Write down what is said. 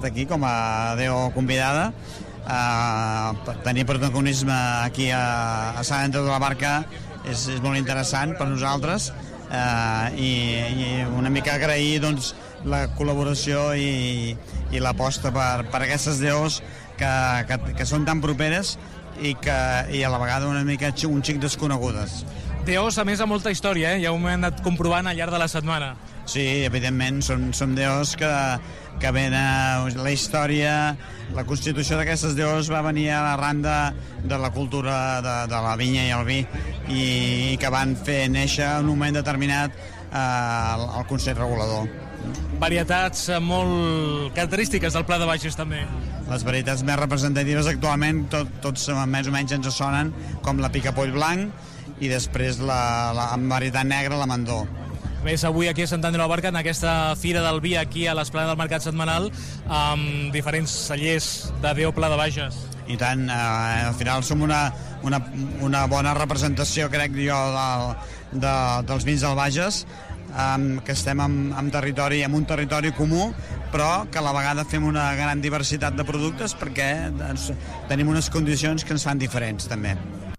aquí com a Déu convidada. Tenir protagonisme aquí a Sant Andreu de la Barca és molt interessant per nosaltres, i una mica agrair doncs, la col·laboració i l'aposta per aquestes deus que són tan properes i a la vegada una mica un xic desconegudes. Deus, a més, amb molta història, ja ho hem anat comprovant al llarg de la setmana. Sí, evidentment, són deus que venen la història. La constitució d'aquestes deus va venir arran de la cultura de la vinya i el vi, i que van fer néixer en un moment determinat el Consell Regulador. Varietats molt característiques del Pla de Bages, també. Les varietats més representatives actualment tots més o menys ens sonen, com la picapoll blanc i després amb varietat negra la mandó. A més, avui aquí a Sant Andreu de la Barca, en aquesta Fira del Vi aquí a l'Esplanada del Mercat Setmanal, amb diferents cellers de Déu Pla de Bages. I tant, al final som una bona representació, crec jo, dels vins del Bages, que estem en un territori comú, però que a la vegada fem una gran diversitat de productes perquè tenim unes condicions que ens fan diferents també.